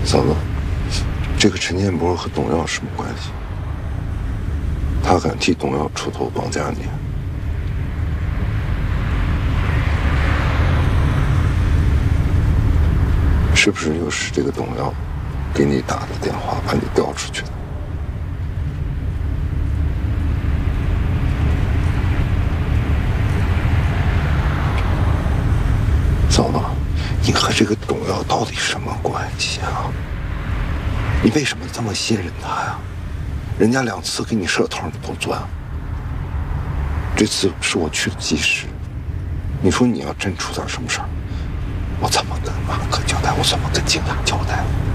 嫂子，这个陈建波和董耀什么关系？他敢替董耀出头绑架你？是不是又是这个董耀给你打的电话，把你调出去的？嫂子，你和这个董耀到底什么关系啊？你为什么这么信任他呀？人家2次给你设头你都钻，这次是我去的及时。你说你要真出点什么事儿，我怎么跟马克交代？我怎么跟警察交代？